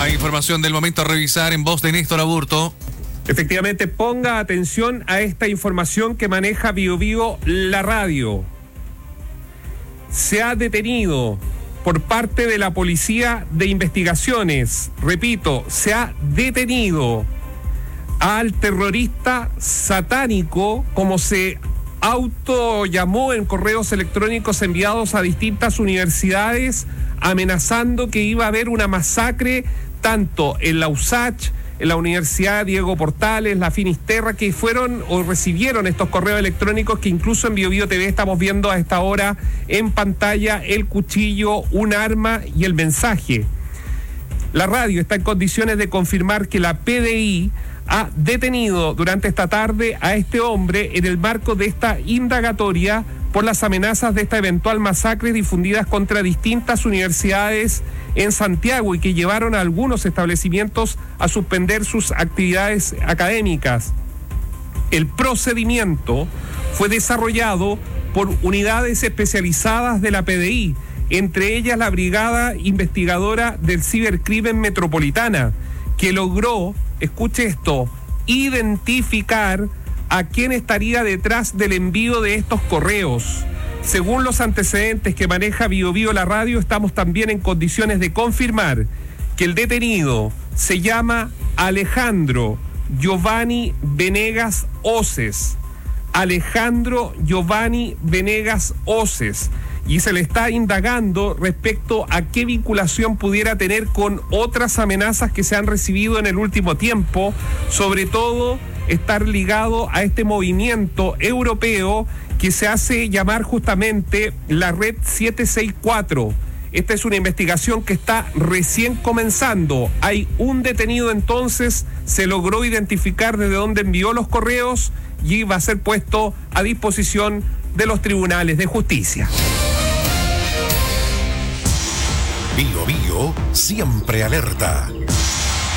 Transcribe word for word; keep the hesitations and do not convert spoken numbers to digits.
Hay información del momento a revisar en voz de Néstor Aburto. Efectivamente, ponga atención a esta información que maneja Bio Bio la radio. Se ha detenido por parte de la Policía de Investigaciones, repito, se ha detenido al terrorista satánico, como se auto llamó en correos electrónicos enviados a distintas universidades, amenazando que iba a haber una masacre tanto en la U S A C H, en la Universidad Diego Portales, la Finisterra, que fueron o recibieron estos correos electrónicos que incluso en Bio Bio T V estamos viendo a esta hora en pantalla el cuchillo, un arma y el mensaje. La radio está en condiciones de confirmar que la P D I ha detenido durante esta tarde a este hombre en el marco de esta indagatoria por las amenazas de esta eventual masacre difundidas contra distintas universidades en Santiago y que llevaron a algunos establecimientos a suspender sus actividades académicas. El procedimiento fue desarrollado por unidades especializadas de la P D I, entre ellas la Brigada Investigadora del Cibercrimen Metropolitana, que logró, escuche esto, identificar a quién estaría detrás del envío de estos correos. Según los antecedentes que maneja Bio Bio la radio, estamos también en condiciones de confirmar que el detenido se llama Alejandro Giovanni Venegas Oces. Alejandro Giovanni Venegas Oces. Y se le está indagando respecto a qué vinculación pudiera tener con otras amenazas que se han recibido en el último tiempo, sobre todo estar ligado a este movimiento europeo que se hace llamar justamente la Red setecientos sesenta y cuatro. Esta es una investigación que está recién comenzando. Hay un detenido entonces, se logró identificar desde dónde envió los correos y va a ser puesto a disposición de los tribunales de justicia. Bio Bio siempre alerta.